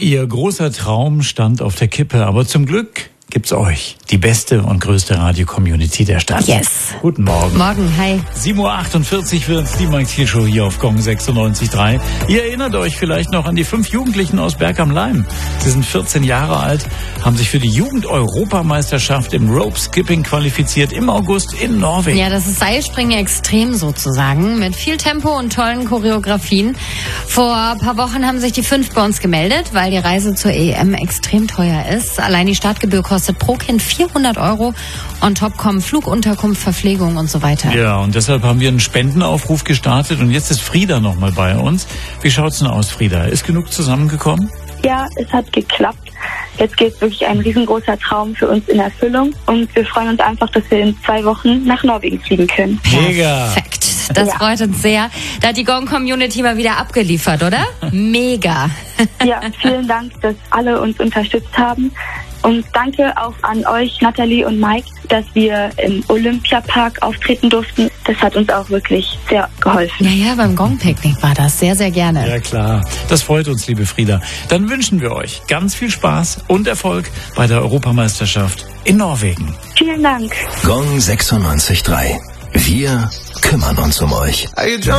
Ihr großer Traum stand auf der Kippe, aber zum Glück gibt's euch, die beste und größte Radio-Community der Stadt. Yes. Guten Morgen. Morgen, hi. 7.48 Uhr wird's, die Mike Thiel Show hier auf Gong 96.3. Ihr erinnert euch vielleicht noch an die 5 Jugendlichen aus Berg am Laim. Sie sind 14 Jahre alt, haben sich für die Jugend-Europameisterschaft im Rope-Skipping qualifiziert im August in Norwegen. Ja, das ist Seilspringen extrem sozusagen, mit viel Tempo und tollen Choreografien. Vor ein paar Wochen haben sich die 5 bei uns gemeldet, weil die Reise zur EM extrem teuer ist. Allein die Startgebühr kostet pro Kind 400 €. On top kommen Flug, Unterkunft, Verpflegung und so weiter. Ja, und deshalb haben wir einen Spendenaufruf gestartet und jetzt ist Frieda nochmal bei uns. Wie schaut's denn aus, Frieda? Ist genug zusammengekommen? Ja, es hat geklappt. Jetzt geht wirklich ein riesengroßer Traum für uns in Erfüllung und wir freuen uns einfach, dass wir in 2 Wochen nach Norwegen fliegen können. Mega! Perfekt. Das freut uns sehr. Da hat die Gong-Community mal wieder abgeliefert, oder? Mega. Ja, vielen Dank, dass alle uns unterstützt haben. Und danke auch an euch, Nathalie und Mike, dass wir im Olympiapark auftreten durften. Das hat uns auch wirklich sehr geholfen. Ja, beim Gong-Picknick war das. Sehr, sehr gerne. Ja, klar. Das freut uns, liebe Frieda. Dann wünschen wir euch ganz viel Spaß und Erfolg bei der Europameisterschaft in Norwegen. Vielen Dank. Gong 96.3. Wir kümmern uns um euch.